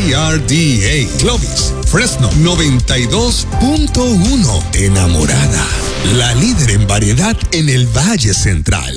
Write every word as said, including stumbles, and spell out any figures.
C R D A. Clovis, Fresno noventa y dos punto uno. Enamorada, la líder en variedad en el Valle Central.